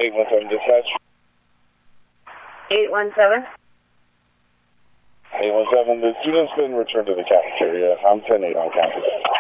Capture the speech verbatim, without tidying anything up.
eight one seven dispatch. eight one seven? eight one seven, the student's been returned to the cafeteria. I'm ten eight on campus.